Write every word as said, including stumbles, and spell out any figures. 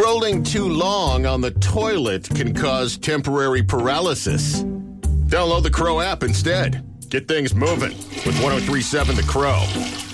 Scrolling too long on the toilet can cause temporary paralysis. Download the Crow app instead. Get things moving with one oh three point seven The Crow.